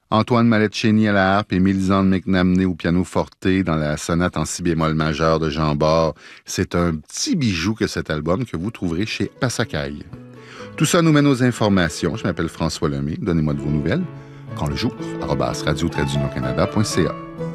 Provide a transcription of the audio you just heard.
Antoine Maletcheni à la harpe et Mélisande McNamee au piano forte dans la sonate en si bémol majeur de Jean Bart. C'est un petit bijou que cet album que vous trouverez chez Passacaille. Tout ça nous mène aux informations. Je m'appelle François Lemay. Donnez-moi de vos nouvelles. Quand le jour, @radio-canada.ca.